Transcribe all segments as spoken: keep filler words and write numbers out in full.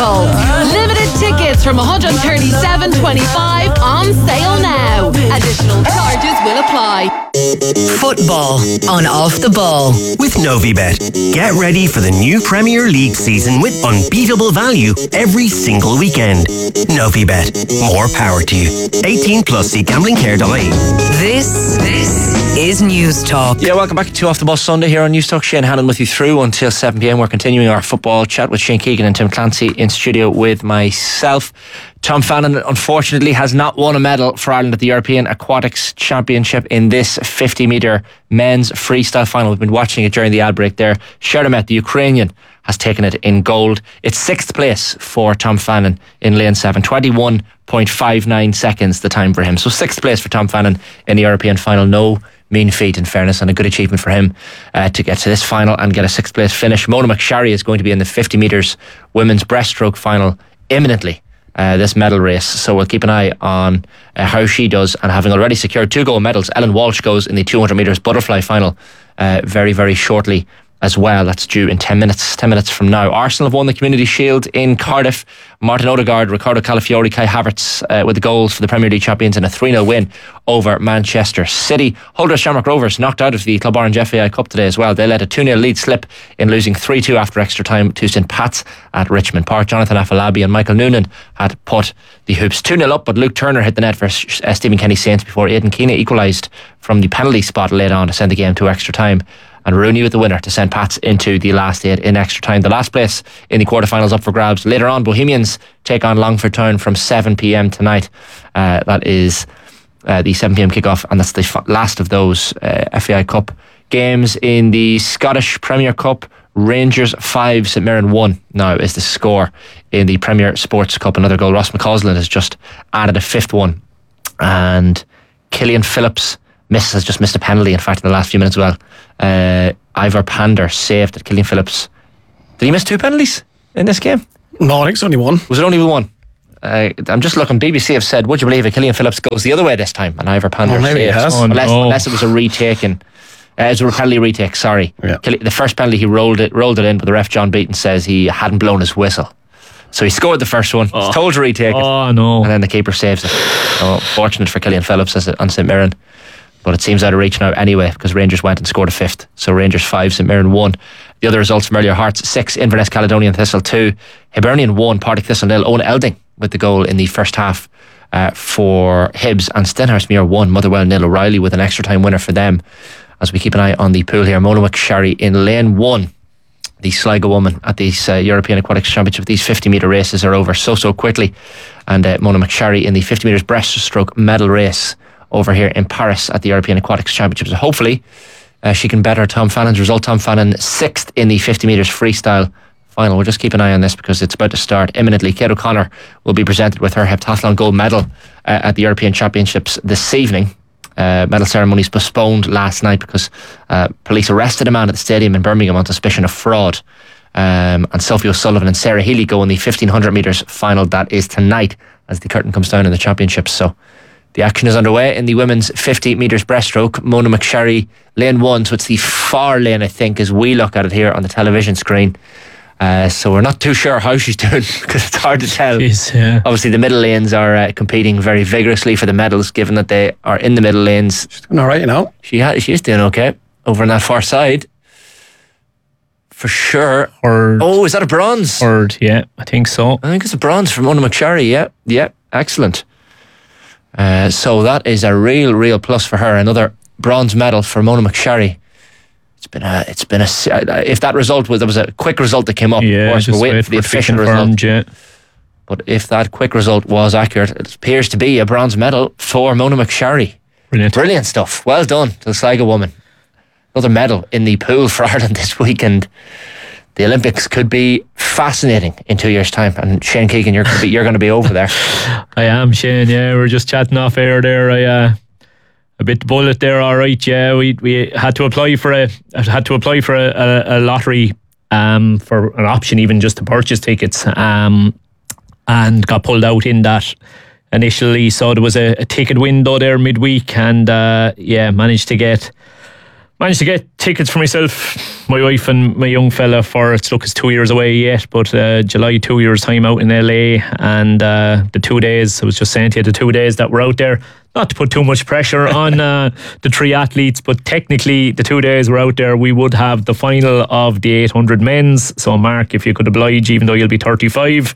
festival. Limited tickets from one hundred thirty-seven twenty-five on sale now. Additional charges will apply. Football on Off the Ball with Novibet. Get ready for the new Premier League season with unbeatable value every single weekend. Novibet. More power to you. eighteen plus. See gambling care dot I E. This, this is News Talk. Yeah, welcome back to Off the Ball Sunday here on News Talk. Shane Hannon with you through until seven p.m. We're continuing our football chat with Shane Keegan and Tim Clancy in studio with myself. Tom Fannin, unfortunately, has not won a medal for Ireland at the European Aquatics Championship in this fifty metre men's freestyle final. We've been watching it during the ad break there. Sheremet, the Ukrainian, has taken it in gold. It's sixth place for Tom Fannin in lane seven. twenty-one point five nine seconds the time for him. So sixth place for Tom Fannin in the European final. No mean feat, in fairness, and a good achievement for him uh, to get to this final and get a sixth place finish. Mona McSharry is going to be in the fifty metres women's breaststroke final imminently. Uh, this medal race, so we'll keep an eye on uh, how she does, and having already secured two gold medals, Ellen Walsh goes in the two hundred metres butterfly final uh, very very shortly as well. That's due in ten minutes ten minutes from now. Arsenal have won the Community Shield in Cardiff. Martin Odegaard, Ricardo Calafiori, Kai Havertz uh, with the goals for the Premier League champions in a three nil win over Manchester City. Huldra Shamrock Rovers knocked out of the Club Orange F A I Cup today as well. They let a two nil lead slip in losing three two after extra time to St Pat's at Richmond Park. Jonathan Afolabi and Michael Noonan had put the hoops two nil up, but Luke Turner hit the net for uh, Stephen Kenny Saints before Aidan Keane equalised from the penalty spot late on to send the game to extra time. And Rooney with the winner to send Pats into the last eight in extra time. The last place in the quarterfinals up for grabs. Later on, Bohemians take on Longford Town from seven p.m. tonight. Uh, that is uh, the seven p.m. kickoff, and that's the f- last of those uh, F A I Cup games. In the Scottish Premier Cup, Rangers five, St Mirren one now is the score in the Premier Sports Cup. Another goal. Ross McCausland has just added a fifth one, and Killian Phillips Miss has just missed a penalty, in fact, in the last few minutes as well. Uh, Ivor Pander saved it. Killian Phillips. Did he miss two penalties in this game? No, I think it's only one. Was it only one? Uh, I'm just looking. B B C have said, would you believe it, Killian Phillips goes the other way this time, and Ivor Pander oh, maybe saves. He has. Oh, unless, no. unless it was a retaken. Uh, it was a penalty retake, sorry. Yeah. The first penalty, he rolled it rolled it in, but the ref, John Beaton, says he hadn't blown his whistle. So he scored the first one. Oh. He's told to retake it. Oh, no. And then the keeper saves it. Oh, fortunate for Killian Phillips as it on St Mirren. But it seems out of reach now anyway, because Rangers went and scored a fifth. So Rangers five, St Mirren one. The other results from earlier: Hearts six, Inverness Caledonian Thistle two, Hibernian one, Partick Thistle nil. Owen Elding with the goal in the first half uh, for Hibs, and Stenhousemuir one, Motherwell nil. O'Reilly with an extra time winner for them. As we keep an eye on the pool here, Mona McSharry in lane one. The Sligo woman at these uh, European Aquatics Championship. These fifty metre races are over so so quickly, and uh, Mona McSharry in the fifty metres breaststroke medal race over here in Paris at the European Aquatics Championships. So hopefully uh, she can better Tom Fannon's result. Tom Fannon sixth in the fifty metres freestyle final. We'll just keep an eye on this because it's about to start imminently. Kate O'Connor will be presented with her heptathlon gold medal uh, at the European Championships this evening. Uh, medal ceremonies postponed last night because uh, police arrested a man at the stadium in Birmingham on suspicion of fraud. Um, and Sophie O'Sullivan and Sarah Healy go in the fifteen hundred metres final. That is tonight as the curtain comes down in the championships. So the action is underway in the women's fifty metres breaststroke. Mona McSharry, lane one, so it's the far lane, I think, as we look at it here on the television screen. Uh, so we're not too sure how she's doing because it's hard to tell. Jeez, yeah. Obviously, the middle lanes are uh, competing very vigorously for the medals, given that they are in the middle lanes. She's doing all right, you know. She ha- she is doing okay over on that far side, for sure. Third. Oh, is that a bronze? Third, yeah, I think so. I think it's a bronze for Mona McSharry. Yeah, yeah, excellent. Uh, so that is a real, real plus for her. Another bronze medal for Mona McSharry. It's been a, it's been a. If that result was, there was a quick result that came up. Yeah, of course, just we're waiting wait for the for it to be official confirmed, result. yeah. But if that quick result was accurate, it appears to be a bronze medal for Mona McSharry. Brilliant, brilliant stuff. Well done to the Sligo woman. Another medal in the pool for Ireland this weekend. The Olympics could be fascinating in two years' time. And Shane Keegan, you're going to be, you're going to be over there. I am, Shane. Yeah, we were just chatting off air there. I uh, a bit bullet there. All right. Yeah, we we had to apply for a had to apply for a, a, a lottery um for an option even just to purchase tickets um and got pulled out in that initially. So there was a, a ticket window there midweek, and uh, yeah, managed to get. Managed to get tickets for myself, my wife and my young fella for, it's look, it's two years away yet, but uh, July, two years time out in L A, and uh, the two days, I was just saying to you, the two days that we're out there, not to put too much pressure on uh, the three athletes, but technically the two days we're out there, we would have the final of the eight hundred men's. So Mark, if you could oblige, even though you'll be thirty-five,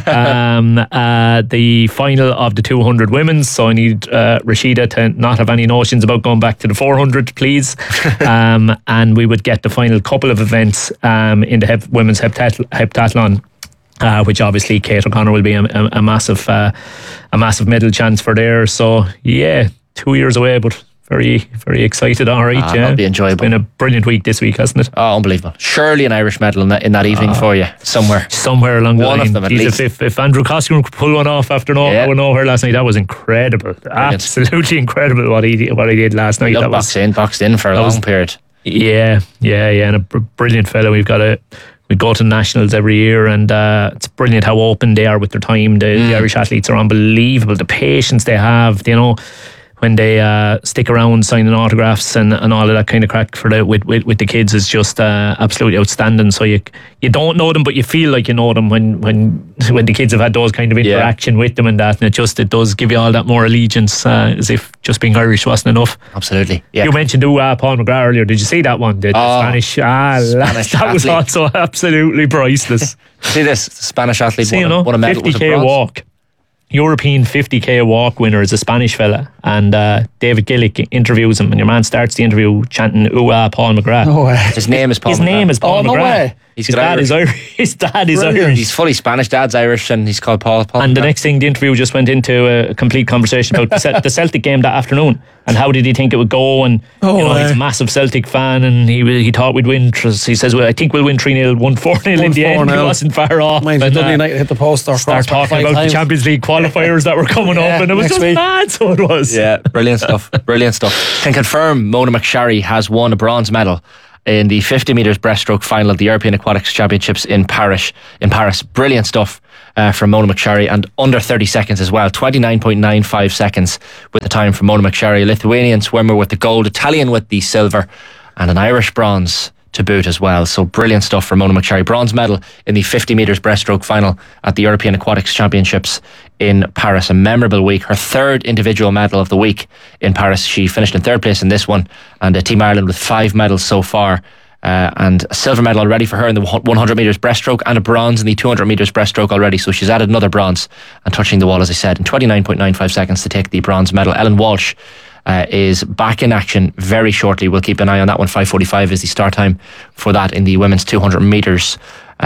um, uh, the final of the two hundred women's. So I need uh, Rashida to not have any notions about going back to the four hundred, please. um, and we would get the final couple of events um, in the hep- women's heptat- heptathlon. Uh, which obviously Kate O'Connor will be a, a, a massive uh, a massive medal chance for there. So yeah, two years away, but very very excited. All right, ah, yeah, that'll be enjoyable. It's been a brilliant week this week, hasn't it? Oh, unbelievable! Surely an Irish medal in that, in that evening oh, for you somewhere, somewhere along the one line. of them at Jeez, least. If, if, if Andrew Costigan could pull one off after no, yeah. nowhere last night, that was incredible. Brilliant. Absolutely incredible what he what he did last night. That was boxed in, boxed in for a long was, period. Yeah, yeah, yeah, and a br- brilliant fellow. We've got a. We go to nationals every year, and uh, it's brilliant how open they are with their time. The, mm. the Irish athletes are unbelievable. The patience they have, you know, when they uh, stick around signing autographs and, and all of that kind of crack for the with, with, with the kids is just uh, absolutely outstanding. So you you don't know them, but you feel like you know them when when when the kids have had those kind of interaction yeah. with them and that, and it just it does give you all that more allegiance, uh, as if just being Irish wasn't enough. Absolutely. Yeah. You mentioned uh, Paul McGrath earlier. Did you see that one? The, the oh, Spanish, ah, Spanish that athlete. was also absolutely priceless. See this, the Spanish athlete See, won, you know, a, won a medal. fifty k walk. European fifty k walk winner is a Spanish fella, and uh, David Gillick interviews him, and your man starts the interview chanting "Ooh, ah, Paul McGrath." No way. His name is Paul His McGrath. name is Paul oh, McGrath. No way. His dad is Irish. His dad is Brilliant. Irish. He's fully Spanish. Dad's Irish, and he's called Paul. Paul and McGrath. the next thing, the interview just went into a complete conversation about the, the Celtic game that afternoon, and how did he think it would go, and oh, you know, uh, he's a massive Celtic fan, and he he thought we'd win. He says, well, I think we'll win three nil, one four nil in the end. He wasn't far off. Mind you, and, Dublin uh, United hit the post or start talking about times. the Champions League qualifiers that were coming yeah, up, and it was just week. mad. So it was. Yeah, brilliant stuff. Brilliant stuff. Can confirm Mona McSharry has won a bronze medal in the fifty metres breaststroke final of the European Aquatics Championships in Paris. In Paris, brilliant stuff uh, from Mona McSharry, and under thirty seconds as well. twenty-nine point nine five seconds with the time from Mona McSharry. A Lithuanian swimmer with the gold, Italian with the silver, and an Irish bronze to boot as well. So brilliant stuff for Mona McSharry. Bronze medal in the fifty metres breaststroke final at the European Aquatics Championships in Paris. A memorable week. Her third individual medal of the week in Paris. She finished in third place in this one, and uh, Team Ireland with five medals so far. Uh, and a silver medal already for her in the one hundred metres breaststroke, and a bronze in the two hundred metres breaststroke already. So she's added another bronze and touching the wall, as I said, in twenty-nine point nine five seconds to take the bronze medal. Ellen Walsh Uh, is back in action very shortly. We'll keep an eye on that one. five forty-five is the start time for that in the women's two hundred metres,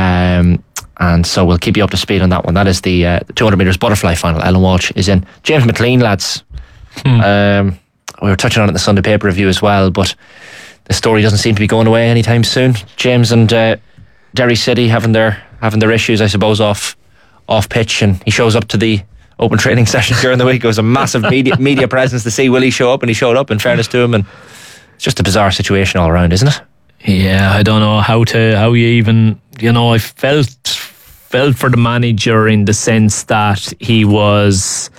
um, and so we'll keep you up to speed on that one. That is the uh, two hundred metres butterfly final. Ellen Walsh is in. James McLean, lads, hmm. um, we were touching on it in the Sunday paper review as well, but the story doesn't seem to be going away anytime soon. James and uh, Derry City having their having their issues, I suppose, off off pitch, and he shows up to the open training session during the week. It was a massive media media presence to see Willie show up, and he showed up, in fairness to him, and it's just a bizarre situation all around, isn't it? Yeah, I don't know how to how you even, you know, I felt felt for the manager in the sense that he was,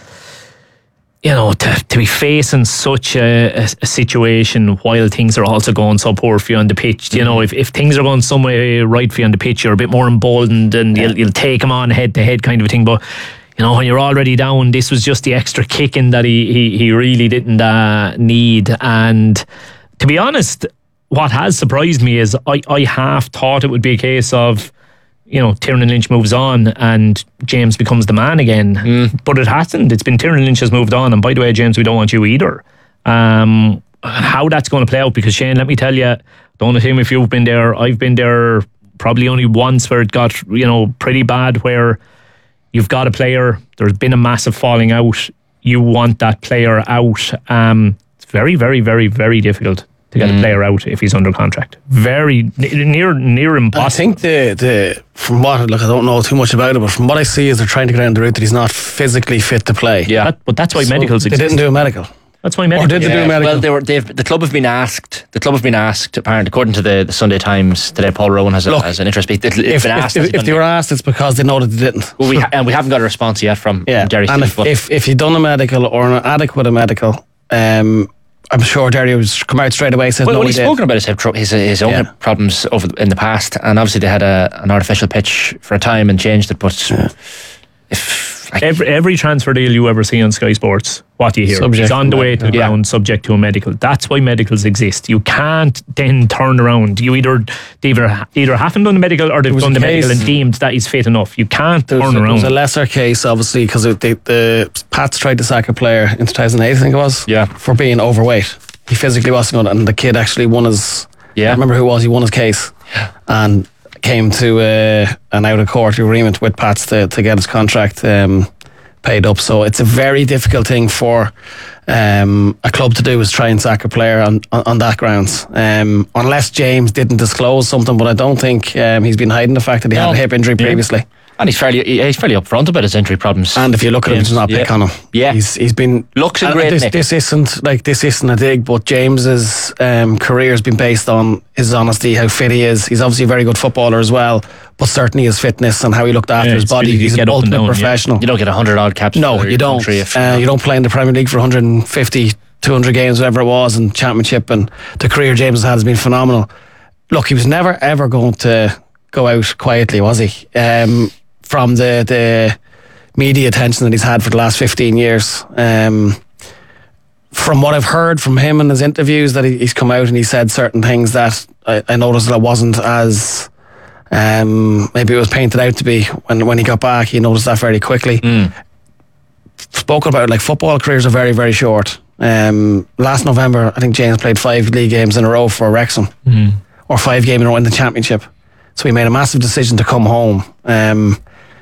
you know, to, to be facing such a, a, a situation while things are also going so poor for you on the pitch. You know, if, if things are going some way right for you on the pitch, you're a bit more emboldened, and yeah. you'll, you'll take him on head to head kind of a thing. But you know, when you're already down, this was just the extra kicking that he he, he really didn't uh, need. And to be honest, what has surprised me is I, I half thought it would be a case of, you know, Tiernan Lynch moves on and James becomes the man again. Mm. But it hasn't. It's been Tiernan Lynch has moved on. And by the way, James, we don't want you either. Um, how that's going to play out, because Shane, let me tell you, don't know him if you've been there. I've been there probably only once where it got, you know, pretty bad, where you've got a player, there's been a massive falling out, you want that player out. Um, it's very, very, very, very difficult to get mm. a player out if he's under contract. Very near near impossible. I think the the from what look, I don't know too much about it, but from what I see is they're trying to get down the route that he's not physically fit to play. Yeah, that, but that's why so medicals they exist. didn't do a medical. That's why medical. Or did they yeah, do a medical? Well, they were. They've the club have been asked. The club have been asked. Apparently, according to the, the Sunday Times today, Paul Rowan has, a, Look, has an interest. It's if, been asked. If, if, if they were asked, it's because they know that they didn't. Well, we ha- and we haven't got a response yet from, yeah. from Derry And City. if, if if you've done a medical or an adequate a medical, um, I'm sure Derry was come out straight away and said Well, no, well he he's did. spoken about his hip tro- his, his own Yeah. hip problems over the, in the past, and obviously they had a, an artificial pitch for a time and changed it. But Yeah. if like, Every, every transfer deal you ever see on Sky Sports, what do you hear? Subject He's on to the way to the medical. ground, subject to a medical. That's why medicals exist. You can't then turn around. You either they either either haven't done the medical or they've was done a the medical case- and deemed that he's fit enough. You can't There was, turn there around. was a lesser case, obviously, because the, the Pats tried to sack a player in two thousand eight, I think it was, Yeah. for being overweight. He physically wasn't good, and the kid actually won his. Yeah. I remember who it was. He won his case, and came to uh, an out of court agreement with Pats to, to get his contract um, paid up. So it's a very difficult thing for um, a club to do, is try and sack a player on, on, on that grounds. Um, unless James didn't disclose something, but I don't think um, he's been hiding the fact that he had No. a hip injury Yeah. previously. and he's fairly he's fairly upfront about his injury problems. And if you look at him, James, there's not a pick yeah. on him. Yeah. he's he's been Looks a and great This, Nick. this isn't like this isn't a dig, but James's um, career has been based on his honesty, how fit he is. He's obviously a very good footballer as well, but certainly his fitness and how he looked after Yeah, his his body. ability to He's an get up and ultimate down, yeah. professional. You don't get a hundred odd caps. No, for you your don't. country if- Uh, you don't play in the Premier League for one hundred fifty, two hundred games, whatever it was, and Championship. And the career James has had has been phenomenal. Look, he was never ever going to go out quietly, was he? Um, from the the media attention that he's had for the last fifteen years. Um, from what I've heard from him in his interviews, that he, he's come out and he said certain things that I, I noticed that it wasn't as um, maybe it was painted out to be. When when he got back, he noticed that very quickly. Spoken about, like, football careers are very, very short. Um, last November, I think James played five league games in a row for Wrexham, or five games in a row in the Championship. So he made a massive decision to come home. Um,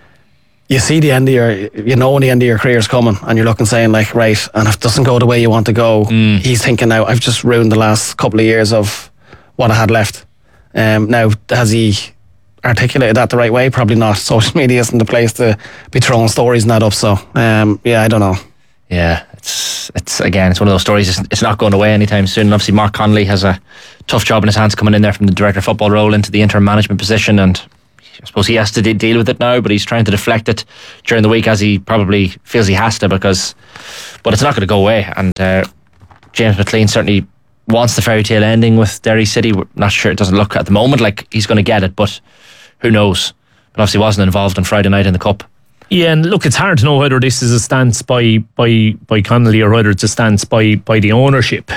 you see the end of your, you know when the end of your career is coming, and you're looking saying, like, right, and if it doesn't go the way you want to go, he's thinking, now I've just ruined the last couple of years of what I had left. Um, now, has he articulated that the right way? Probably not. Social media isn't the place to be throwing stories and that up. So um, yeah, I don't know. Yeah, it's it's again, it's one of those stories. It's, it's not going away anytime soon. And obviously, Mark Connolly has a tough job in his hands coming in there from the director of football role into the interim management position, and I suppose he has to de- deal with it now. But he's trying to deflect it during the week, as he probably feels he has to, because, but it's not going to go away. And uh, James McLean certainly wants the fairy tale ending with Derry City. We're not sure, it doesn't look at the moment like he's going to get it, but who knows? But obviously wasn't involved on Friday night in the Cup. Yeah, and look, it's hard to know whether this is a stance by by by Connolly or whether it's a stance by by the ownership.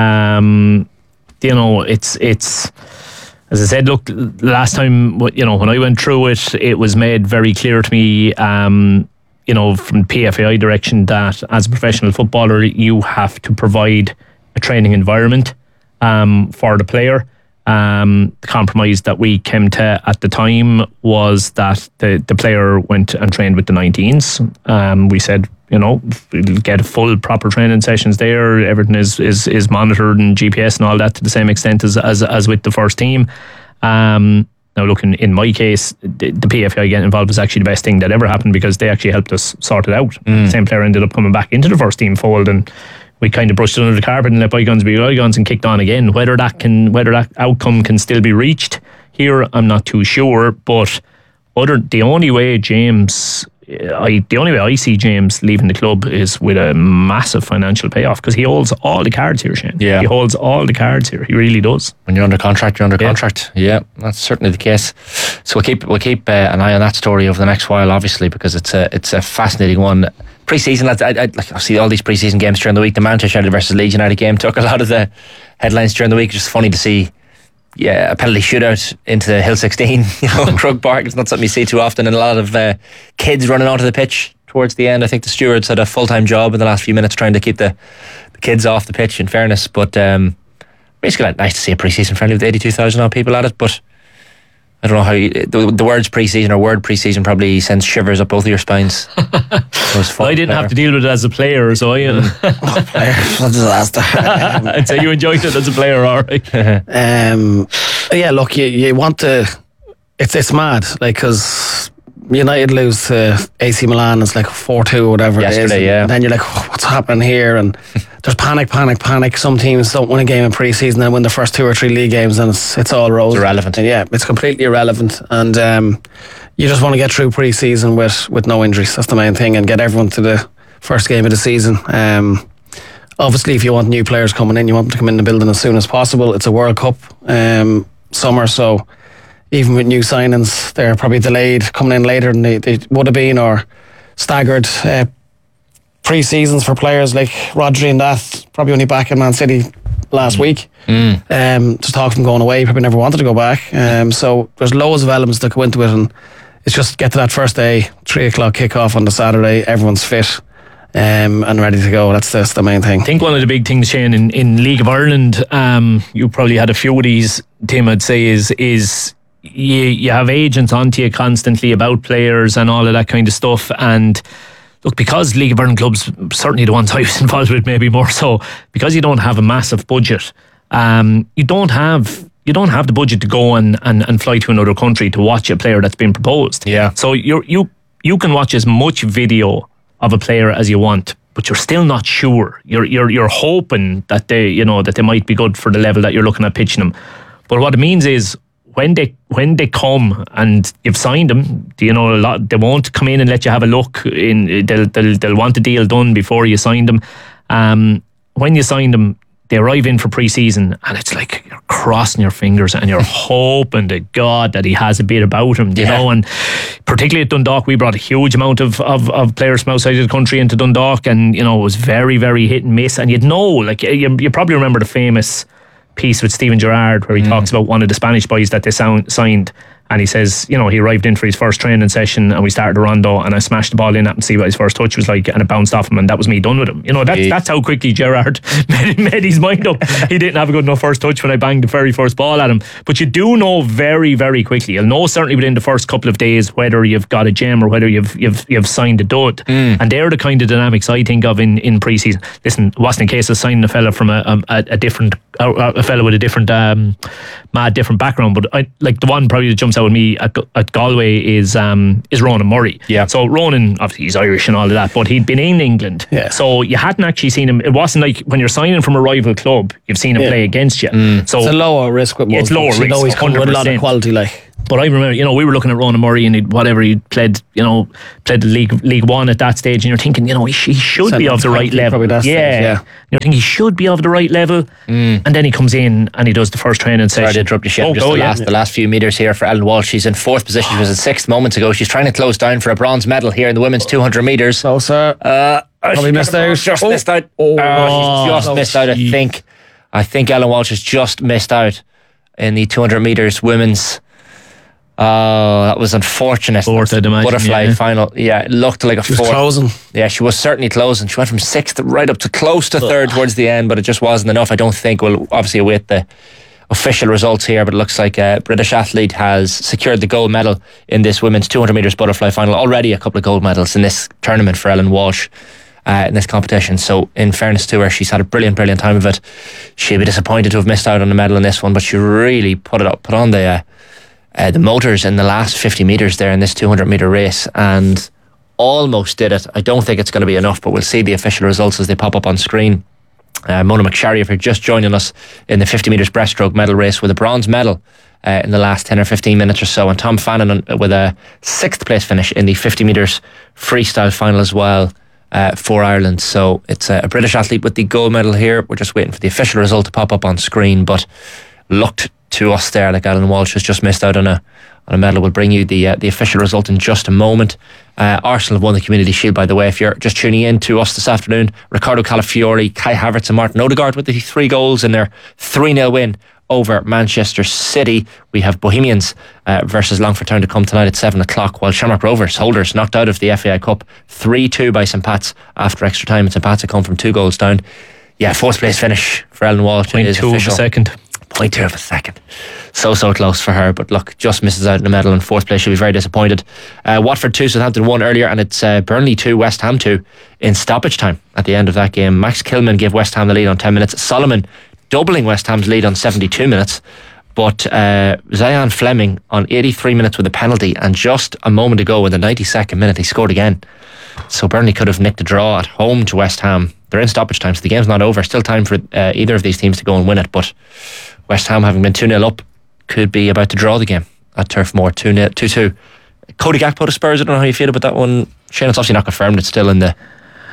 Um, you know, it's it's as I said. Look, last time, you know, when I went through it, it was made very clear to me, um, you know, from P F A I direction, that as a professional footballer, you have to provide a training environment um, for the player. Um, the compromise that we came to at the time was that the, the player went and trained with the nineteens. Um, we said, you know, we'll get full proper training sessions there. Everything is, is, is monitored and G P S and all that to the same extent as as, as with the first team. Um, now, look, in, in my case, the, the P F A I getting involved was actually the best thing that ever happened, because they actually helped us sort it out. Mm. The same player ended up coming back into the first team fold, and we kind of brushed it under the carpet and let bygones be bygones and kicked on again. Whether that can, whether that outcome can still be reached here, I'm not too sure. But other, the only way James, I, the only way I see James leaving the club is with a massive financial payoff, because he holds all the cards here, Shane. Yeah. He holds all the cards here. He really does. When you're under contract, you're under Yeah. contract. Yeah, that's certainly the case. So we'll keep we'll keep uh, an eye on that story over the next while, obviously, because it's a it's a fascinating one. Pre-season, I, I, I, like, I see all these pre-season games during the week. The Manchester United versus Leeds United game took a lot of the headlines during the week. Just funny to see, yeah, a penalty shootout into Hill sixteen, you know, Croke Park. It's not something you see too often, and a lot of uh, kids running onto the pitch towards the end. I think the stewards had a full-time job in the last few minutes trying to keep the, the kids off the pitch, in fairness. But um, basically, nice to see a pre-season friendly with eighty-two thousand odd people at it. But I don't know how you, the, the words pre-season or word pre-season probably sends shivers up both of your spines. Well, I didn't have to deal with it as a player, so I. Oh, player, what a disaster. Um, I'd say you enjoyed it as a player, all right. um, yeah, look, you, you want to. It's it's mad, like, because United lose to A C Milan. It's like four two or whatever it is. Yesterday, yeah. And then you're like, oh, what's happening here? And there's panic, panic, panic. Some teams don't win a game in pre-season, then win the first two or three league games, and it's it's all rose. It's irrelevant. And yeah, it's completely irrelevant. And um, you just want to get through pre-season with with no injuries. That's the main thing, and get everyone to the first game of the season. Um, obviously, if you want new players coming in, you want them to come in the building as soon as possible. It's a World Cup um, summer, so even with new signings, they're probably delayed, coming in later than they, they would have been, or staggered uh, pre-seasons for players like Rodri and that. Probably only back in Man City last mm. week. Mm. Um, to talk from going away, probably never wanted to go back. Um, so there's loads of elements that go into it, and it's just get to that first day, three o'clock kickoff on the Saturday. Everyone's fit um, and ready to go. That's, that's the main thing. I think one of the big things, Shane, in, in League of Ireland, um, you probably had a few of these, Tim, I'd say, is is you, you have agents onto you constantly about players and all of that kind of stuff. And look, because League of Ireland clubs, certainly the ones I was involved with maybe more so, because you don't have a massive budget, um, you don't have you don't have the budget to go and, and, and fly to another country to watch a player that's been proposed. Yeah. So you you you can watch as much video of a player as you want, but you're still not sure. You're you're you're hoping that they you know that they might be good for the level that you're looking at pitching them. But what it means is, when they when they come and you've signed them, you know, a lot, they won't come in and let you have a look. In they'll they'll, they'll want the deal done before you sign them. Um, when you sign them, they arrive in for pre-season, and it's like you're crossing your fingers and you're hoping to God that he has a bit about him, you yeah. know. And particularly at Dundalk, we brought a huge amount of, of, of players from outside of the country into Dundalk, and you know, it was very very hit and miss. And you'd know, like you, you probably remember the famous piece with Steven Gerrard where he mm. talks about one of the Spanish boys that they sound, signed, and he says, you know, he arrived in for his first training session and we started a rondo and I smashed the ball in at him to see what his first touch was like, and it bounced off him, and that was me done with him. You know, that's, that's how quickly Gerrard made, made his mind up. He didn't have a good enough first touch when I banged the very first ball at him. But you do know very very quickly, you'll know certainly within the first couple of days whether you've got a gem or whether you've you've you've signed a dud. mm. And they're the kind of dynamics I think of in, in pre-season. Listen, it wasn't a case of signing a fella from a, a, a different a, a fella with a different um, mad different background, but I, like the one probably that jumps out with me at, at Galway is um, is Ronan Murray. Yeah. So Ronan, obviously he's Irish and all of that, but he'd been in England. Yeah. So you hadn't actually seen him. It wasn't like when you're signing from a rival club, you've seen him yeah. play against you. Mm. So it's a lower risk with most. Yeah, it's lower risk. You know, he's coming with a lot of quality, like. But I remember, you know, we were looking at Ronan Murray and he'd, whatever he played, you know, played the League League One at that stage, and you're thinking, you know, he, he should Send be of the right level. Yeah. Stage, yeah. You're thinking he should be of the right level. Mm. And then he comes in and he does the first training session. Sorry to interrupt you, Shane. Oh, just oh, the, yeah. last, the last few metres here for Ellen Walsh. She's in fourth position. She was in sixth moments ago. She's trying to close down for a bronze medal here in the women's two hundred metres. So, sir. Uh, Probably missed out. Just oh. missed out. Oh, oh, she's just oh, missed out, I think. I think Ellen Walsh has just missed out in the two hundred metres women's. Oh, that was unfortunate. Fourth, I'd imagine, butterfly yeah. final. Yeah, it looked like a she fourth. Was closing. Yeah, she was certainly closing. She went from sixth right up to close to third Ugh. towards the end, but it just wasn't enough. I don't think. We'll obviously await the official results here, but it looks like a British athlete has secured the gold medal in this women's two hundred metres butterfly final. Already a couple of gold medals in this tournament for Ellen Walsh. Uh, in this competition, so in fairness to her, she's had a brilliant, brilliant time of it. She'll be disappointed to have missed out on the medal in this one, but she really put it up, put on the uh, uh, the motors in the last fifty metres there in this two hundred metre race, and almost did it. I don't think it's going to be enough, but we'll see the official results as they pop up on screen. Uh, Mona McSharry, for just joining us in the fifty metres breaststroke medal race with a bronze medal uh, in the last ten or fifteen minutes or so, and Tom Fannin with a sixth place finish in the fifty metres freestyle final as well. Uh, for Ireland. So it's a, a British athlete with the gold medal here. We're just waiting for the official result to pop up on screen, but looked to us there like Ellen Walsh has just missed out on a on a medal. We'll bring you the uh, the official result in just a moment. Uh, Arsenal have won the Community Shield, by the way. If you're just tuning in to us this afternoon, Ricardo Calafiori, Kai Havertz and Martin Odegaard with the three goals in their three nil win over Manchester City. We have Bohemians uh, versus Longford Town to come tonight at seven o'clock, while Shamrock Rovers, holders, knocked out of the F A I Cup three two by St Pat's after extra time, and St Pat's had come from two goals down. Yeah, fourth place finish for Ellen Walsh. Point is two official. of a second. Point two of a second. So, so close for her, but look, just misses out in the medal in fourth place. She'll be very disappointed. Uh, Watford two, Southampton one earlier, and it's uh, Burnley two, West Ham two in stoppage time at the end of that game. Max Kilman gave West Ham the lead on ten minutes. Solomon doubling West Ham's lead on seventy-two minutes, but uh, Zion Fleming on eighty-three minutes with a penalty, and just a moment ago in the ninety-second minute he scored again. So Burnley could have nicked a draw at home to West Ham. They're in stoppage time, so the game's not over. Still time for uh, either of these teams to go and win it, but West Ham, having been two nil up, could be about to draw the game at Turf Moor two two. Cody Gakpo to Spurs. I don't know how you feel about that one, Shane. It's obviously not confirmed. It's still in the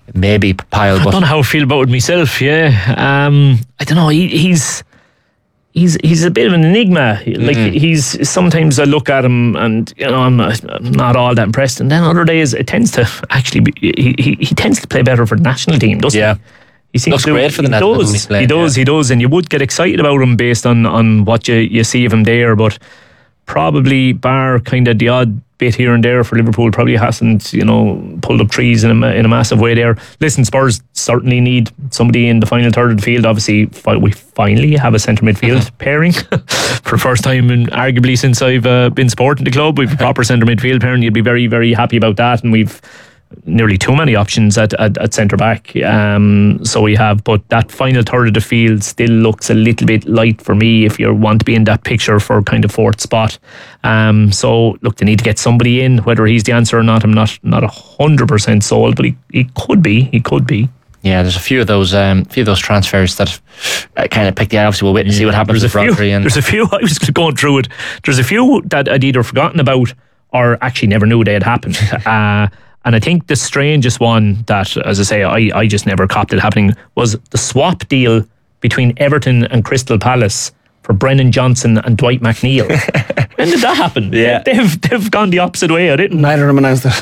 maybe Pyle. I But don't know how I feel about it myself. Yeah, um, I don't know. He, he's he's he's a bit of an enigma. Like Mm-hmm. he's sometimes I look at him and you know I'm, I'm not all that impressed, and then other days it tends to actually be, he, he he tends to play better for the national team, doesn't Yeah. he? He seems Looks to, great for the he Netherlands when does, he's playing, he does, yeah. he does, and you would get excited about him based on on what you you see of him there, but probably bar kind of the odd bit here and there for Liverpool, probably hasn't, you know, pulled up trees in a, in a massive way there. Listen, Spurs certainly need somebody in the final third of the field. Obviously, fi- we finally have a centre midfield pairing for the first time in arguably since I've uh, been supporting the club. We've a proper centre midfield pairing. You'd be very, very happy about that, and we've nearly too many options at, at, at centre back. Um, so we have, but that final third of the field still looks a little bit light for me if you want to be in that picture for kind of fourth spot. Um, so look, they need to get somebody in. Whether he's the answer or not, I'm not not a hundred percent sold, but he, he could be. He could be. yeah, there's a few of those, um, few of those transfers that uh, kind of pick the eye. Obviously, we'll wait and see what happens with There's a few. Rodri. And There's a few. I was going through it. There's a few that I'd either forgotten about or actually never knew they had happened. uh, And I think the strangest one that, as I say, I, I just never copped it happening was the swap deal between Everton and Crystal Palace for Brennan Johnson and Dwight McNeil. When did that happen? Yeah. They've, they've gone the opposite way. I didn't. Neither of them announced it.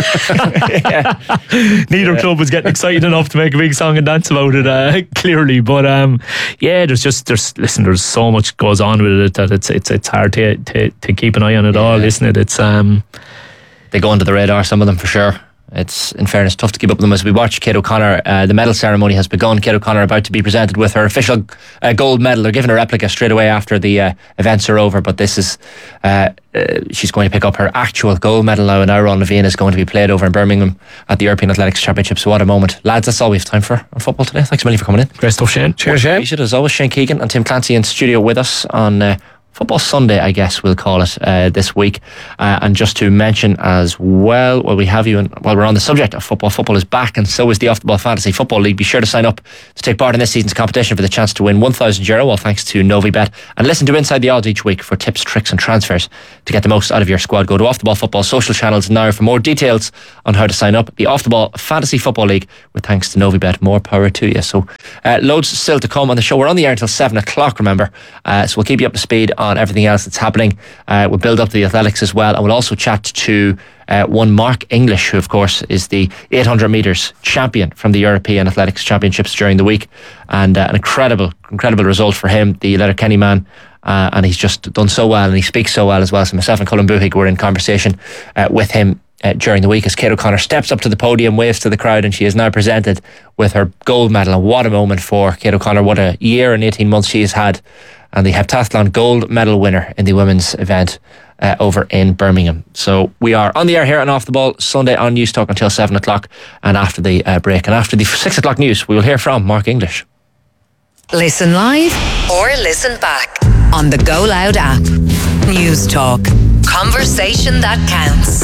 Neither club was getting excited enough to make a big song and dance about it, uh, clearly. But um, yeah, there's just, there's listen, there's so much goes on with it that it's it's it's hard to to, to keep an eye on it all, isn't it? It's um. they go under the radar, some of them for sure. It's, in fairness, tough to keep up with them. As we watch Kate O'Connor, uh, the medal ceremony has begun. Kate O'Connor about to be presented with her official uh, gold medal. They're giving her replica straight away after the uh, events are over, but this is uh, uh, she's going to pick up her actual gold medal now, and Aaron Levine is going to be played over in Birmingham at the European Athletics Championship. So what a moment. Lads, that's all we have time for on football today. Thanks a million for coming in. Great stuff, Shane. Cheers, Shane. Appreciate it, as always. Shane Keegan and Tim Clancy in studio with us on uh, Football Sunday, I guess we'll call it, uh, this week. Uh, and just to mention as well, while we have you, and while we're on the subject of football, football is back, and so is the Off the Ball Fantasy Football League. Be sure to sign up to take part in this season's competition for the chance to win one thousand euro, all thanks to Novibet. And listen to Inside the Odds each week for tips, tricks, and transfers to get the most out of your squad. Go to Off the Ball Football social channels now for more details on how to sign up. The Off the Ball Fantasy Football League, with thanks to Novibet. More power to you. So, uh, loads still to come on the show. We're on the air until seven o'clock, remember. Uh, so we'll keep you up to speed on everything else that's happening. Uh, we'll build up the athletics as well, and we'll also chat to uh, one Mark English, who of course is the eight hundred metres champion from the European Athletics Championships during the week, and uh, an incredible incredible result for him, the Letterkenny man. Uh, and he's just done so well, and he speaks so well as well. So myself and Colin Buhig were in conversation uh, with him uh, during the week as Kate O'Connor steps up to the podium, waves to the crowd, and she is now presented with her gold medal. And what a moment for Kate O'Connor. What a year and eighteen months she has had, and the heptathlon gold medal winner in the women's event uh, over in Birmingham. So we are on the air here and Off the Ball Sunday on News Talk until seven o'clock, and after the uh, break and after the six o'clock news, we will hear from Mark English. Listen live or listen back on the Go Loud app. News Talk. Conversation that counts.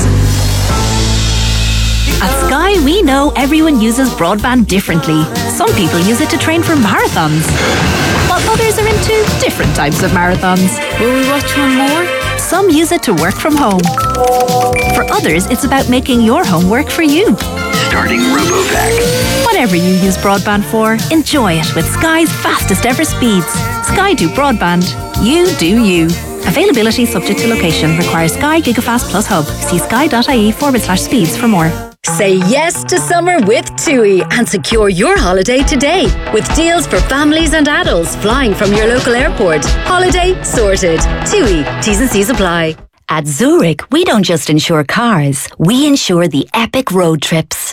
At Sky, we know everyone uses broadband differently. Some people use it to train for marathons, while others are into different types of marathons. Will we watch one more? Some use it to work from home. For others, it's about making your home work for you. Starting RoboVac. Whatever you use broadband for, enjoy it with Sky's fastest ever speeds. Sky do broadband. You do you. Availability subject to location. Requires Sky Gigafast Plus Hub. See sky.ie forward slash speeds for more. Say yes to summer with TUI and secure your holiday today with deals for families and adults flying from your local airport. Holiday sorted. TUI. T's and C's apply. At Zurich, we don't just insure cars, we insure the epic road trips.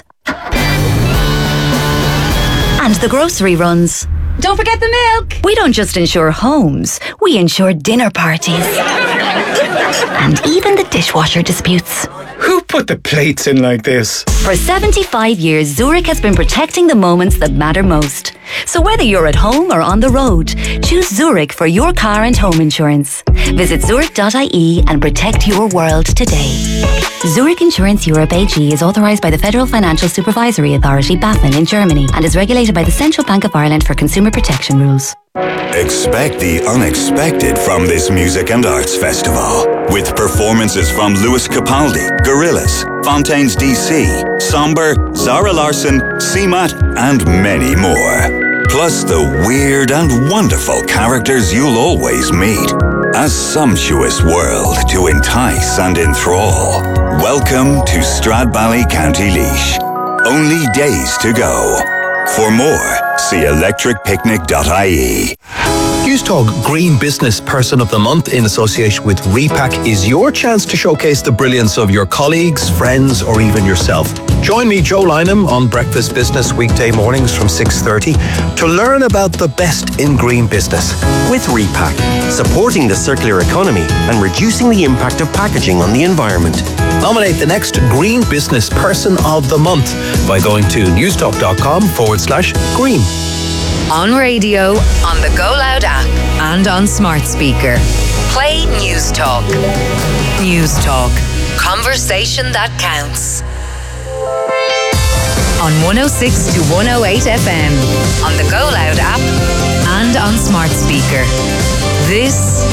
And the grocery runs. Don't forget the milk. We don't just insure homes, we insure dinner parties. And even the dishwasher disputes. Who put the plates in like this? For seventy-five years, Zurich has been protecting the moments that matter most. So whether you're at home or on the road, choose Zurich for your car and home insurance. Visit zurich dot I E and protect your world today. Zurich Insurance Europe A G is authorised by the Federal Financial Supervisory Authority, BaFin, in Germany, and is regulated by the Central Bank of Ireland for consumer protection rules. Expect the unexpected from this music and arts festival, with performances from Lewis Capaldi, Gorillaz, Fontaines D C, Somber, Zara Larsson, C M A T, and many more. Plus the weird and wonderful characters you'll always meet. A sumptuous world to entice and enthrall. Welcome to Stradbally, County Laois. Only days to go. For more, see electric picnic dot I E. Newstalk Green Business Person of the Month in association with Repack is your chance to showcase the brilliance of your colleagues, friends, or even yourself. Join me, Joe Lynham, on Breakfast Business weekday mornings from six thirty to learn about the best in green business. With Repack, supporting the circular economy and reducing the impact of packaging on the environment. Nominate the next Green Business Person of the Month by going to newstalk.com forward slash green. On radio, on the Go Loud app, and on smart speaker. Play News Talk. News Talk. Conversation that counts. On one oh six to one oh eight F M, on the Go Loud app, and on smart speaker. This,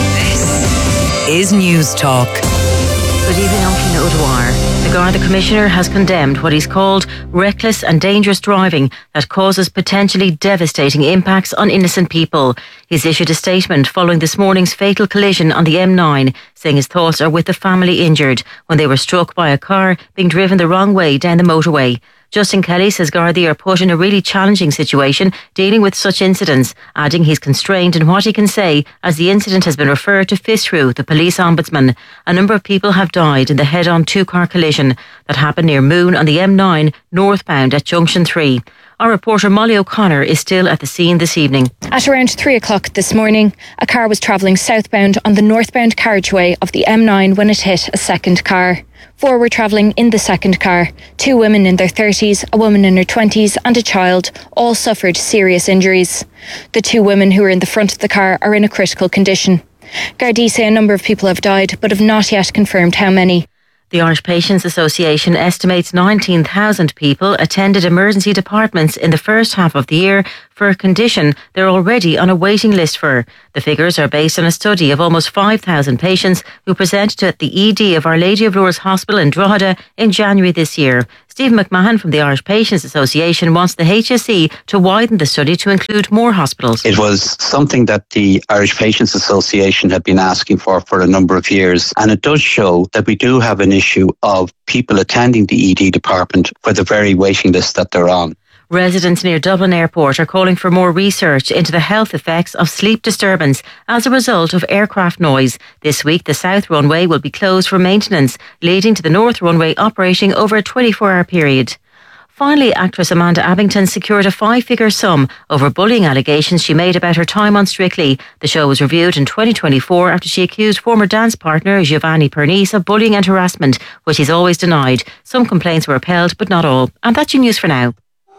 this is News Talk. Good evening, I'm Keena O'Dwyer. The Garda Commissioner has condemned what he's called reckless and dangerous driving that causes potentially devastating impacts on innocent people. He's issued a statement following this morning's fatal collision on the M nine, saying his thoughts are with the family injured when they were struck by a car being driven the wrong way down the motorway. Justin Kelly says Gardaí are put in a really challenging situation dealing with such incidents, adding he's constrained in what he can say as the incident has been referred to Fitzroy, the police ombudsman. A number of people have died in the head-on two-car collision that happened near Moon on the M nine northbound at Junction three. Our reporter Molly O'Connor is still at the scene this evening. At around three o'clock this morning, a car was travelling southbound on the northbound carriageway of the M nine when it hit a second car. Four were travelling in the second car. Two women in their thirties, a woman in her twenties and a child all suffered serious injuries. The two women who were in the front of the car are in a critical condition. Gardaí say a number of people have died but have not yet confirmed how many. The Irish Patients Association estimates nineteen thousand people attended emergency departments in the first half of the year for a condition they're already on a waiting list for. The figures are based on a study of almost five thousand patients who presented at the E D of Our Lady of Lourdes Hospital in Drogheda in January this year. Stephen McMahon from the Irish Patients Association wants the H S E to widen the study to include more hospitals. It was something that the Irish Patients Association had been asking for for a number of years, and it does show that we do have an issue of people attending the E D department for the very waiting list that they're on. Residents near Dublin Airport are calling for more research into the health effects of sleep disturbance as a result of aircraft noise. This week, the south runway will be closed for maintenance, leading to the north runway operating over a twenty-four hour period. Finally, actress Amanda Abington secured a five-figure sum over bullying allegations she made about her time on Strictly. The show was reviewed in twenty twenty-four after she accused former dance partner Giovanni Pernice of bullying and harassment, which he's always denied. Some complaints were upheld, but not all. And that's your news for now.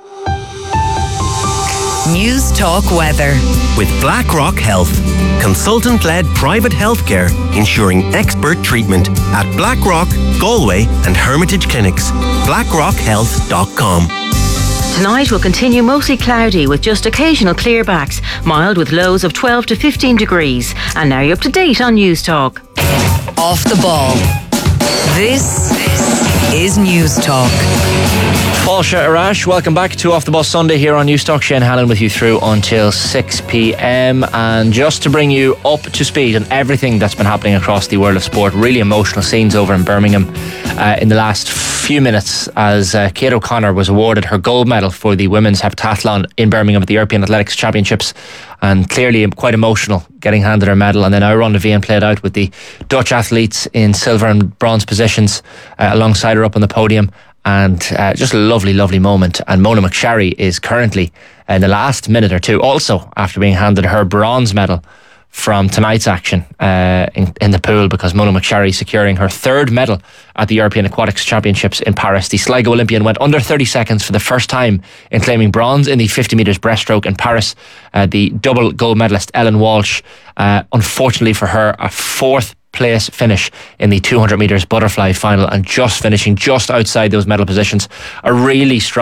News Talk Weather. With BlackRock Health, consultant-led private healthcare ensuring expert treatment at BlackRock, Galway and Hermitage Clinics. blackrock health dot com. Tonight will continue mostly cloudy with just occasional clearbacks, mild with lows of twelve to fifteen degrees. And now you're up to date on News Talk. Off the ball. This is News Talk. Paulsha Arash, welcome back to Off the Bus Sunday here on News Talk. Shane Hanlon with you through until six p.m. And just to bring you up to speed on everything that's been happening across the world of sport, really emotional scenes over in Birmingham uh, in the last few minutes as uh, Kate O'Connor was awarded her gold medal for the women's heptathlon in Birmingham at the European Athletics Championships. And clearly quite emotional getting handed her medal. And then Aaron Levine played out with the Dutch athletes in silver and bronze positions uh, alongside her up on the podium. And uh, just a lovely, lovely moment. And Mona McSharry is currently in the last minute or two, also after being handed her bronze medal from tonight's action uh, in, in the pool, because Mona McSharry securing her third medal at the European Aquatics Championships in Paris. The Sligo Olympian went under thirty seconds for the first time in claiming bronze in the fifty metres breaststroke in Paris. Uh, the double gold medalist Ellen Walsh, uh, unfortunately for her, a fourth place finish in the two hundred metres butterfly final, and just finishing just outside those medal positions. A really strong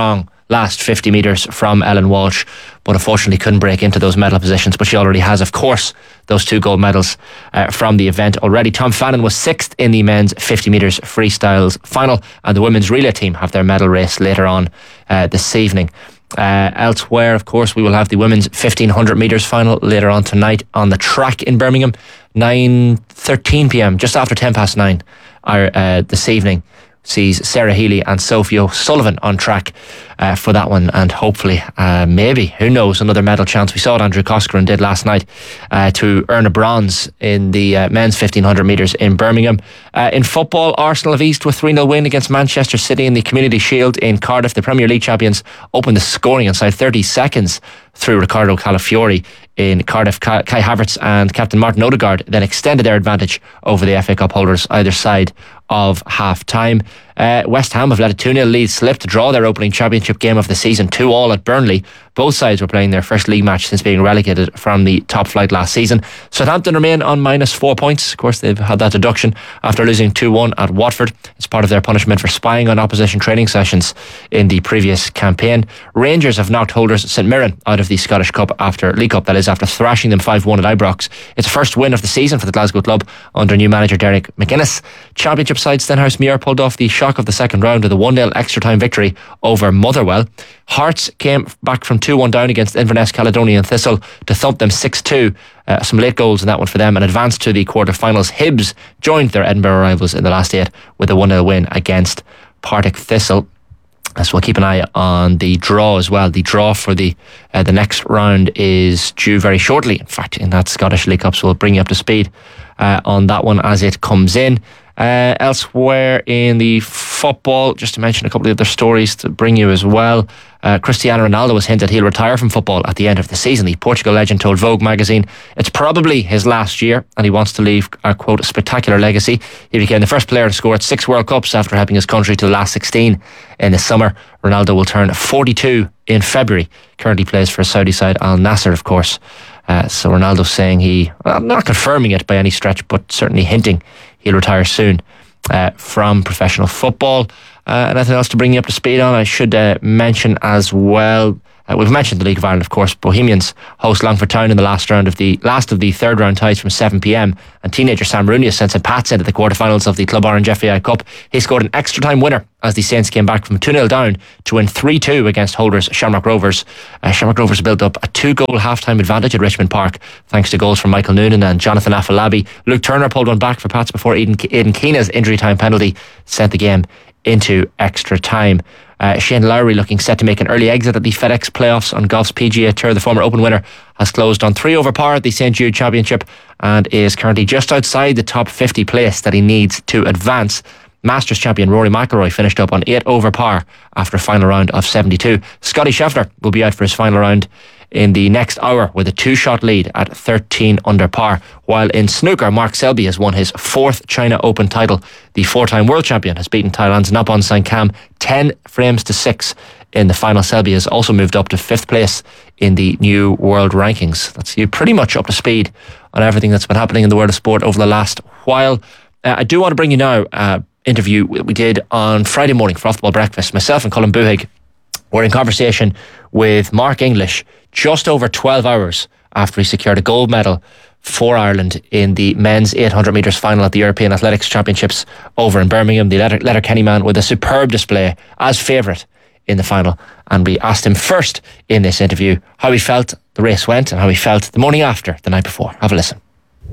last fifty metres from Ellen Walsh, but unfortunately couldn't break into those medal positions. But she already has, of course, those two gold medals uh, from the event already. Tom Fannin was sixth in the men's fifty metres freestyles final, and the women's relay team have their medal race later on uh, this evening. Uh, elsewhere, of course, we will have the women's fifteen hundred metres final later on tonight on the track in Birmingham, nine thirteen p.m, just after ten past nine uh, this evening. Sees Sarah Healy and Sophie O'Sullivan on track uh, for that one, and hopefully, uh, maybe, who knows, another medal chance. We saw what Andrew Coscoran did last night uh, to earn a bronze in the uh, men's fifteen hundred metres in Birmingham. Uh, in football, Arsenal have eased to a three nil win against Manchester City in the Community Shield in Cardiff. The Premier League champions opened the scoring inside thirty seconds through Ricardo Calafiori in Cardiff. Kai Havertz and Captain Martin Odegaard then extended their advantage over the F A Cup holders either side of half time. Uh, West Ham have let a two nil lead slip to draw their opening championship game of the season, two all at Burnley. Both sides were playing their first league match since being relegated from the top flight last season. Southampton remain on minus four points. Of course, they've had that deduction after losing two one at Watford. It's part of their punishment for spying on opposition training sessions in the previous campaign. Rangers have knocked holders St Mirren out of the Scottish Cup after League Cup, that is, after thrashing them five one at Ibrox. It's the first win of the season for the Glasgow club under new manager Derek McInnes. Championship side Stenhousemuir pulled off the shock of the second round with a one nil extra time victory over Motherwell. Hearts came back from two one down against Inverness Caledonian Thistle to thump them six two. Uh, some late goals in that one for them and advanced to the quarter-finals. Hibs joined their Edinburgh rivals in the last eight with a one nil win against Partick Thistle. So we'll keep an eye on the draw as well. The draw for the uh, the next round is due very shortly. In fact, in that Scottish League Cup, so we'll bring you up to speed uh, on that one as it comes in. Uh, elsewhere in the football, just to mention a couple of other stories to bring you as well. Uh, Cristiano Ronaldo has hinted he'll retire from football at the end of the season. The Portugal legend told Vogue magazine it's probably his last year and he wants to leave a, quote, spectacular legacy. He became the first player to score at six World Cups after helping his country to the last sixteen in the summer. Ronaldo will turn forty-two in February. Currently plays for Saudi side Al Nassr, of course. Uh, so Ronaldo saying he, well, not confirming it by any stretch, but certainly hinting he'll retire soon uh, from professional football. Uh, anything else to bring you up to speed on? I should uh, mention as well, uh, we've mentioned the League of Ireland, of course. Bohemians host Longford Town in the last round of the last of the third round ties from seven p.m. and teenager Sam Rooney has sent Saint Pat's into the quarterfinals of the Club Orange F A I Cup. He scored an extra time winner as the Saints came back from two nil down to win three two against holders Shamrock Rovers. Uh, Shamrock Rovers built up a two-goal half-time advantage at Richmond Park thanks to goals from Michael Noonan and Jonathan Afolabi. Luke Turner pulled one back for Pats before Aidan, Aidan Keena's injury time penalty sent the game into extra time. Uh, Shane Lowry looking set to make an early exit at the FedEx playoffs on golf's P G A Tour. The former Open winner has closed on three over par at the Saint Jude Championship and is currently just outside the top fifty place that he needs to advance. Masters champion Rory McIlroy finished up on eight over par after a final round of seventy-two. Scotty Scheffler will be out for his final round in the next hour with a two-shot lead at thirteen under par. While in snooker, Mark Selby has won his fourth China Open title. The four-time world champion has beaten Thailand's Naporn Sangkam ten frames to six in the final. Selby has also moved up to fifth place in the new world rankings. That's you pretty much up to speed on everything that's been happening in the world of sport over the last while. Uh, I do want to bring you now uh, interview we did on Friday morning for Football Breakfast. Myself and Colin Buhig were in conversation with Mark English just over twelve hours after he secured a gold medal for Ireland in the men's eight hundred metres final at the European Athletics Championships over in Birmingham. The Letter- Letterkenny man with a superb display as favourite in the final, and we asked him first in this interview how he felt the race went and how he felt the morning after, the night before. Have a listen.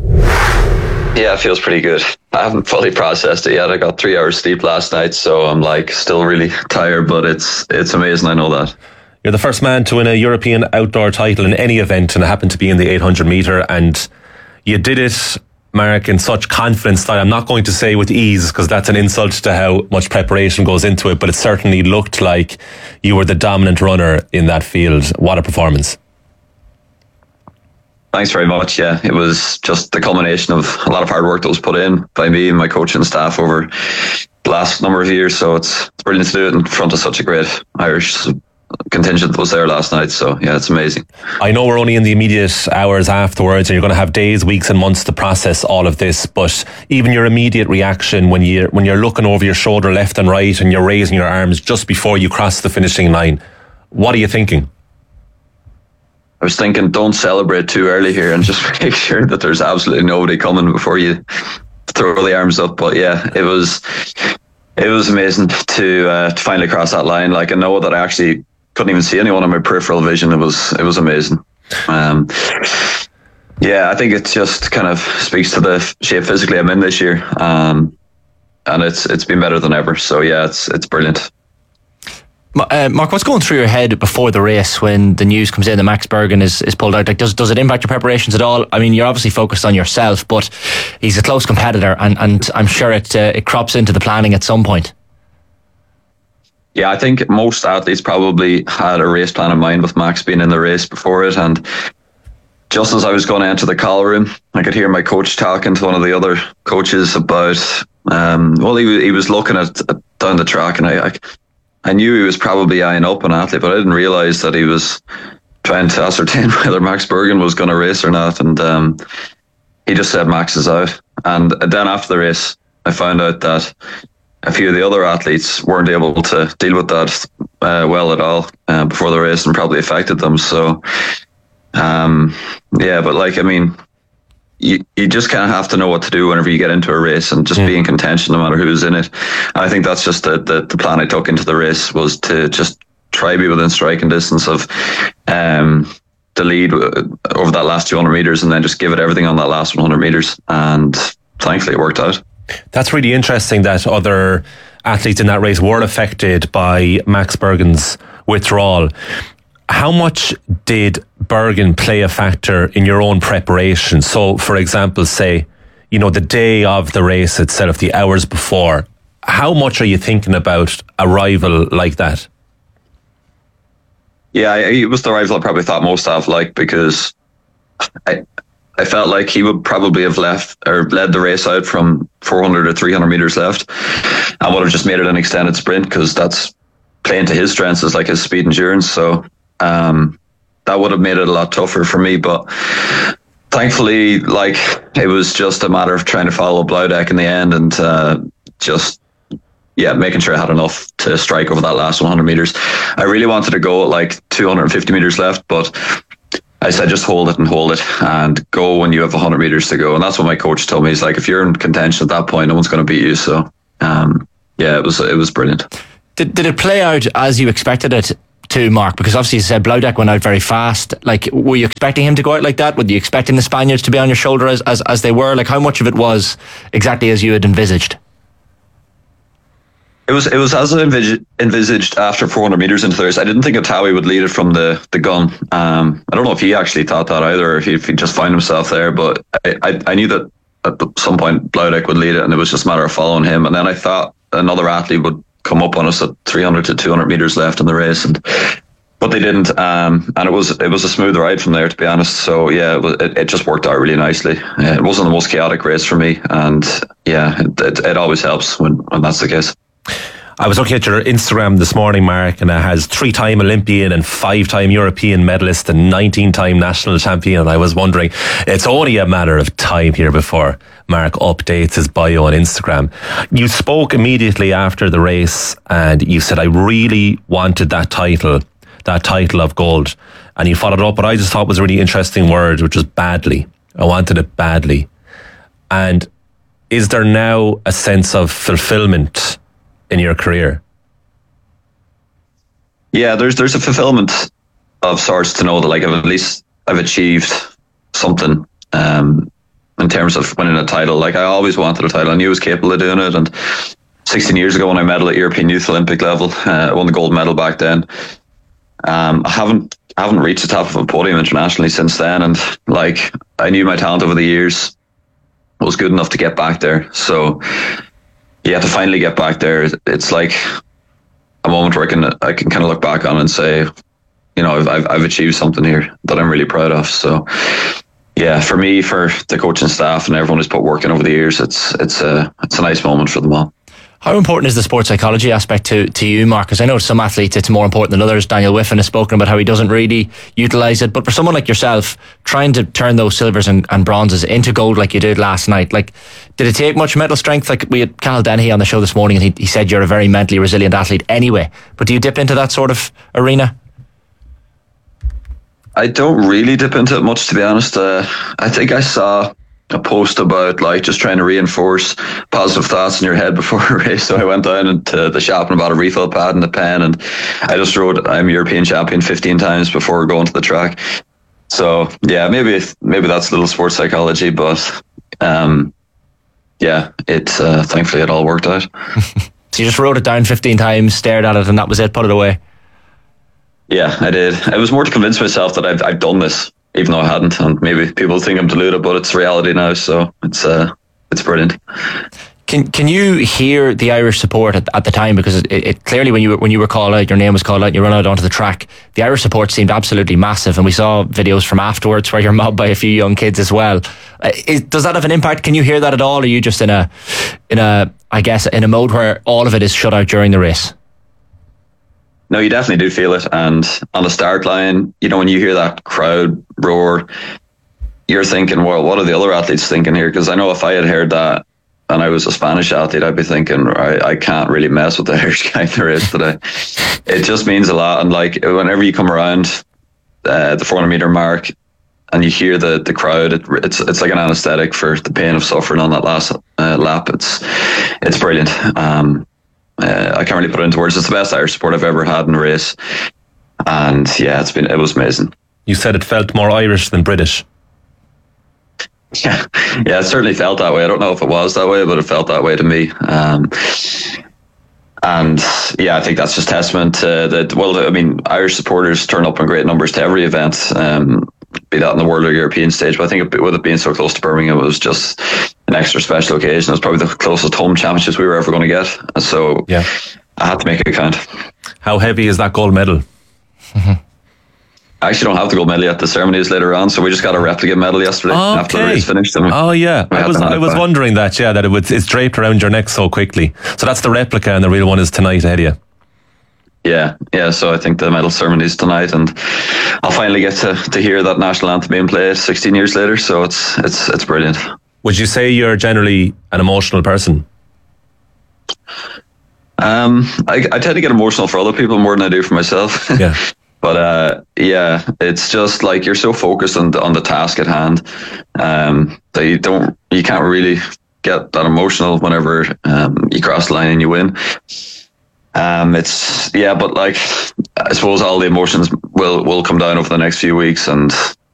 Yeah, it feels pretty good. I haven't fully processed it yet. I got three hours sleep last night, so I'm like still really tired, but it's it's amazing. I know that. You're the first man to win a European outdoor title in any event, and it happened to be in the eight hundred metre, and you did it, Mark, in such confidence that I'm not going to say with ease, because that's an insult to how much preparation goes into it, but it certainly looked like you were the dominant runner in that field. What a performance. Thanks very much. Yeah, it was just the culmination of a lot of hard work that was put in by me and my coaching staff over the last number of years. So it's, it's brilliant to do it in front of such a great Irish contingent that was there last night. So yeah, it's amazing. I know we're only in the immediate hours afterwards and you're going to have days, weeks and months to process all of this, but even your immediate reaction when you're, when you're looking over your shoulder left and right and you're raising your arms just before you cross the finishing line, What are you thinking? I was thinking, don't celebrate too early here and just make sure that there's absolutely nobody coming before you throw the arms up. But yeah, it was it was amazing to uh, to finally cross that line. Like, I know that I actually couldn't even see anyone in my peripheral vision. It was it was amazing. Um, yeah, I think it just kind of speaks to the shape physically I'm in this year, um, and it's it's been better than ever. So yeah, it's it's brilliant. Uh, Mark, what's going through your head before the race when the news comes in that Max Bergen is, is pulled out? Like, does does it impact your preparations at all? I mean, you're obviously focused on yourself, but he's a close competitor, and, and I'm sure it uh, it crops into the planning at some point. Yeah, I think most athletes probably had a race plan in mind with Max being in the race before it, and just as I was going to enter the call room, I could hear my coach talking to one of the other coaches about. Um, well, he he was looking at, at down the track, and I. I I knew he was probably eyeing up an athlete, but I didn't realise that he was trying to ascertain whether Max Bergen was going to race or not. And um, he just said Max is out. And then after the race, I found out that a few of the other athletes weren't able to deal with that uh, well at all uh, before the race, and probably affected them. So, um, yeah, but like, I mean, you you just kind of have to know what to do whenever you get into a race, and just yeah. be in contention no matter who's in it. And I think that's just the, the the plan I took into the race, was to just try to be within striking distance of um the lead over that last two hundred meters, and then just give it everything on that last one hundred meters, and thankfully it worked out. That's really interesting that other athletes in that race were affected by Max Bergen's withdrawal. How much did Bergen play a factor in your own preparation? So, for example, say, you know, the day of the race itself, the hours before, how much are you thinking about a rival like that? Yeah, it was the rival I probably thought most of, like, because I I felt like he would probably have left or led the race out from four hundred or three hundred meters left, and would have just made it an extended sprint, because that's playing to his strengths, is like his speed endurance. So um, that would have made it a lot tougher for me. But thankfully, like, it was just a matter of trying to follow Blaudeck in the end, and uh, just yeah, making sure I had enough to strike over that last one hundred meters. I really wanted to go at like two hundred fifty meters left, but I said just hold it and hold it and go when you have one hundred meters to go. And that's what my coach told me. He's like, if you're in contention at that point, no one's going to beat you. So um, yeah, it was it was brilliant. Did did it play out as you expected it to, Mark? Because obviously you said Blaudeck went out very fast. Like, were you expecting him to go out like that? Were you expecting the Spaniards to be on your shoulder as, as, as they were? Like, how much of it was exactly as you had envisaged? It was it was as I envisaged, envisaged after four hundred meters into the race. I didn't think Otawi would lead it from the, the gun. Um, I don't know if he actually thought that either, or if he, if he just found himself there. But I, I, I knew that at some point Blaudeck would lead it, and it was just a matter of following him. And then I thought another athlete would come up on us at three hundred to two hundred meters left in the race, and but they didn't. Um, and it was it was a smooth ride from there, to be honest. So yeah, it, was, it, it just worked out really nicely. Uh, it wasn't the most chaotic race for me, and yeah, it, it, it always helps when, when that's the case. I was looking at your Instagram this morning, Mark, and it has three-time Olympian and five-time European medalist and nineteen-time national champion. And I was wondering, it's only a matter of time here before Mark updates his bio on Instagram. You spoke immediately after the race, and you said, I really wanted that title, that title of gold. And you followed up what I just thought was a really interesting word, which was badly. I wanted it badly. And is there now a sense of fulfillment in your career? Yeah, there's there's a fulfillment of sorts to know that, like, I've at least I've achieved something um, in terms of winning a title. Like, I always wanted a title. I knew I was capable of doing it. And sixteen years ago, when I medaled at European Youth Olympic level, uh, I won the gold medal back then. Um, I haven't I haven't reached the top of a podium internationally since then. And like, I knew my talent over the years was good enough to get back there. So yeah, to finally get back there, it's like a moment where I can I can kind of look back on and say, you know, I've I've, I've achieved something here that I'm really proud of. So yeah, for me, for the coaching staff and everyone who's put work in over the years, it's it's a it's a nice moment for them all. How important is the sports psychology aspect to, to you, Mark? Because I know some athletes it's more important than others. Daniel Whiffen has spoken about how he doesn't really utilise it. But for someone like yourself, trying to turn those silvers and, and bronzes into gold like you did last night, like, did it take much mental strength? Like, we had Cal Dennehy on the show this morning, and he, he said you're a very mentally resilient athlete anyway. But do you dip into that sort of arena? I don't really dip into it much, to be honest. Uh, I think I saw a post about like just trying to reinforce positive thoughts in your head before a race. So I went down into the shop and bought a refill pad and a pen, and I just wrote, "I'm European champion" fifteen times before going to the track. So yeah, maybe maybe that's a little sports psychology, but um, yeah, it uh, thankfully it all worked out. So you just wrote it down fifteen times, stared at it, and that was it. Put it away. Yeah, I did. It was more to convince myself that I've I've done this, even though I hadn't. And maybe people think I'm deluded, but it's reality now. So it's uh, it's brilliant. Can Can you hear the Irish support at, at the time? Because it, it clearly, when you were, when you were called out, your name was called out, and you run out onto the track, the Irish support seemed absolutely massive, and we saw videos from afterwards where you're mobbed by a few young kids as well. Uh, is, does that have an impact? Can you hear that at all? Or are you just in a in a I guess in a mode where all of it is shut out during the race? No, you definitely do feel it. And on the start line, you know, when you hear that crowd roar, you're thinking, well, what are the other athletes thinking here? Because I know if I had heard that and I was a Spanish athlete, I'd be thinking, I, I can't really mess with the Irish guy in the race today. It just means a lot. And like, whenever you come around uh, the four hundred meter mark and you hear the, the crowd, it, it's it's like an anesthetic for the pain of suffering on that last uh, lap. It's, it's brilliant. Um, Uh, I can't really put it into words. It's the best Irish support I've ever had in a race, and yeah, it's been it was amazing. You said it felt more Irish than British. Yeah, yeah, it certainly felt that way. I don't know if it was that way, but it felt that way to me. Um, and yeah, I think that's just testament to that. Well, I mean, Irish supporters turn up in great numbers to every event, um, be that in the world or European stage. But I think it, with it being so close to Birmingham, it was just an extra special occasion. It was probably the closest home championships we were ever going to get. So yeah, I had to make it count. How heavy is that gold medal? I actually don't have the gold medal yet. The ceremony is later on, so we just got a replica medal yesterday okay. after the race finished. And oh yeah, I was I was back. wondering that. Yeah, that it was, it's draped around your neck so quickly. So that's the replica, and the real one is tonight ahead of you. Yeah, yeah. So I think the medal ceremony is tonight, and I'll finally get to, to hear that national anthem being played sixteen years later. So it's it's it's brilliant. Would you say you're generally an emotional person? Um, I, I tend to get emotional for other people more than I do for myself. Yeah. But uh, yeah, it's just like you're so focused on on the task at hand um, that you don't, you can't really get that emotional whenever um, you cross the line and you win. Um, it's yeah, but like I suppose all the emotions will will come down over the next few weeks, and